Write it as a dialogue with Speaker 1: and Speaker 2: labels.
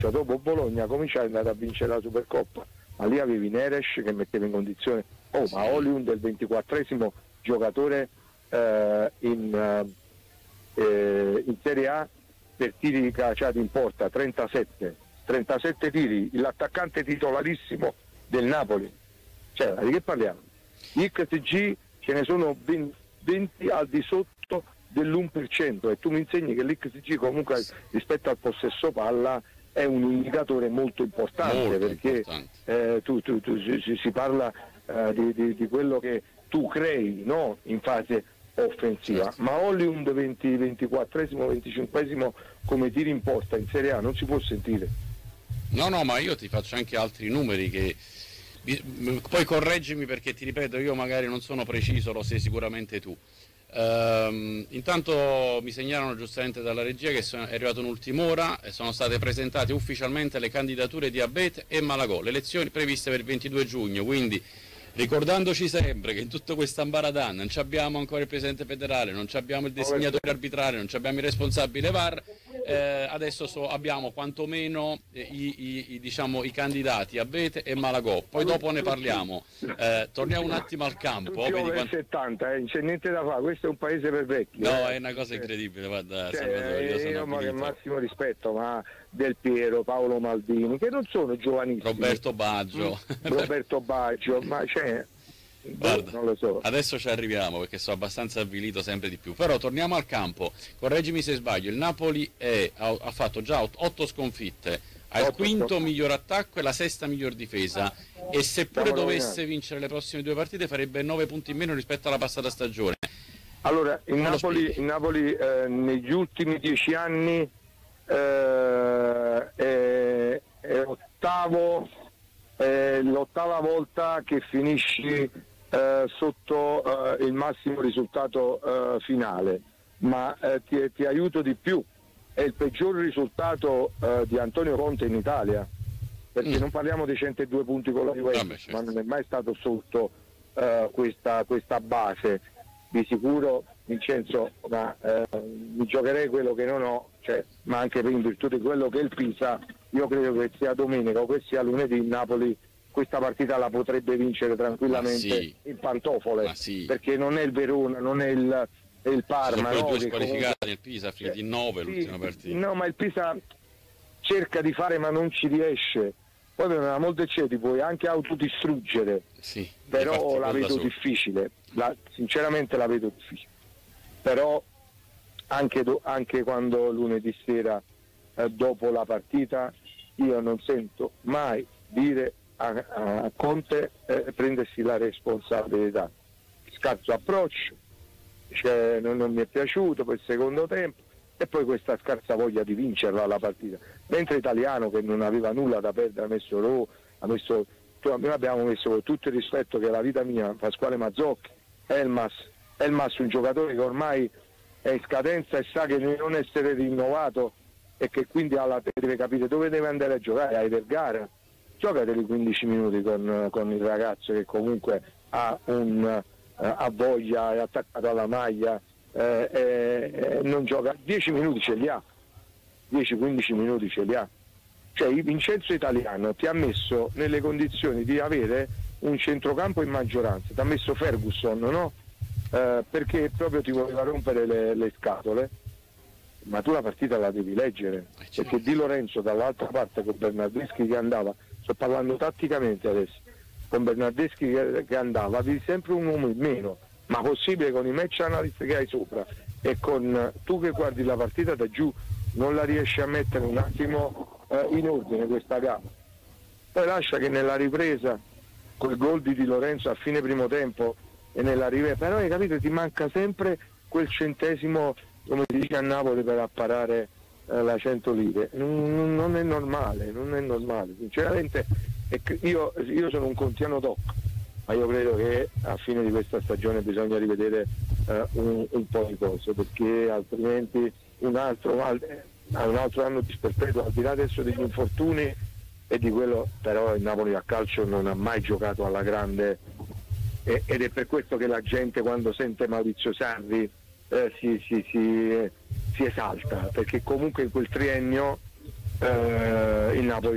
Speaker 1: cioè dopo Bologna cominciare ad andare a vincere la Supercoppa, ma lì avevi Neres che metteva in condizione, ma Hollywood è il 24esimo giocatore in Serie A per tiri calciati in porta, 37 tiri, l'attaccante titolarissimo del Napoli, cioè di che parliamo? XG ce ne sono 20 al di sotto dell'1% e tu mi insegni che l'XG comunque rispetto al possesso palla è un indicatore molto importante, perché si parla di quello che tu crei, no? In fase offensiva, certo. Ma Hollywood 24esimo, 25esimo come tiri in porta in Serie A non si può sentire.
Speaker 2: No, ma io ti faccio anche altri numeri che poi correggimi, perché ti ripeto, io magari non sono preciso, lo sei sicuramente tu. Intanto mi segnalano giustamente dalla regia che è arrivato un'ultima ora e sono state presentate ufficialmente le candidature di Abete e Malagò, le elezioni previste per il 22 giugno, quindi ricordandoci sempre che in tutta questa ambaradan non abbiamo ancora il presidente federale, non abbiamo il designatore arbitrale, non abbiamo il responsabile VAR, adesso abbiamo quantomeno i candidati Abete e Malagò, poi dopo ne parliamo. Torniamo un attimo al campo.
Speaker 1: Vedi 70, non c'è niente da fare, questo è un paese per vecchi.
Speaker 2: No, è una cosa incredibile, guarda, Salvatore, io sono
Speaker 1: il massimo rispetto, ma Del Piero, Paolo Maldini, che non sono giovanissimi.
Speaker 2: Roberto Baggio,
Speaker 1: ma
Speaker 2: guarda,
Speaker 1: non lo so.
Speaker 2: Adesso ci arriviamo perché sono abbastanza avvilito sempre di più, però torniamo al campo, correggimi se sbaglio, il Napoli ha fatto già 8 sconfitte, ha il quinto miglior attacco e la sesta miglior difesa, e seppure dovesse vincere le prossime 2 partite farebbe 9 punti in meno rispetto alla passata stagione.
Speaker 1: Allora, il Napoli negli ultimi 10 anni è ottavo, l'ottava volta che finisci sotto il massimo risultato finale, ma ti aiuto di più, è il peggior risultato di Antonio Conte in Italia, perché non parliamo dei 102 punti con la Juventus, certo. Ma non è mai stato sotto questa base. Di sicuro, Vincenzo, ma mi giocherei quello che non ho, ma anche in virtù di quello che è il Pisa, io credo che sia domenica o che sia lunedì il Napoli questa partita la potrebbe vincere tranquillamente in pantofole, perché non è il Verona, non è il Parma.
Speaker 2: Sono 2 squalificati nel Pisa, finiti in 9 l'ultima partita.
Speaker 1: No, ma il Pisa cerca di fare ma non ci riesce. Poi per una Montecce ti puoi anche autodistruggere, però la vedo difficile, sinceramente la vedo difficile. Però anche quando lunedì sera dopo la partita io non sento mai dire a Conte prendersi la responsabilità. Scarso approccio, non mi è piaciuto per il secondo tempo, e poi questa scarsa voglia di vincerla la partita, mentre Italiano, che non aveva nulla da perdere, noi abbiamo messo, con tutto il rispetto che è la vita mia, Pasquale Mazzocchi, Elmas un giocatore che ormai è in scadenza e sa che non essere rinnovato e che quindi deve capire dove deve andare a giocare, a Vergara, giocateli 15 minuti con il ragazzo che comunque ha voglia, è attaccato alla maglia, non gioca, 10 minuti ce li ha, 10-15 minuti ce li ha. Cioè il Vincenzo Italiano ti ha messo nelle condizioni di avere un centrocampo in maggioranza, ti ha messo Ferguson, no? Perché proprio ti voleva rompere le scatole, ma tu la partita la devi leggere, perché Di Lorenzo dall'altra parte con Bernardeschi che andava, sto parlando tatticamente adesso, con Bernardeschi che andava, avevi sempre un uomo in meno, ma possibile con i match analyst che hai sopra e con tu che guardi la partita da giù non la riesci a mettere un attimo in ordine questa gara. Poi lascia che nella ripresa col gol di Lorenzo a fine primo tempo e nella ripresa, però hai capito, ti manca sempre quel centesimo, come si dice a Napoli, per apparare la 100 lire. Non è normale, sinceramente. Io sono un kantiano doc, ma io credo che a fine di questa stagione bisogna rivedere un po' di cose, perché altrimenti un altro anno di sperpetuo, al di là adesso degli infortuni e di quello, però il Napoli a calcio non ha mai giocato alla grande, ed è per questo che la gente quando sente Maurizio Sarri si esalta, perché comunque in quel triennio il Napoli.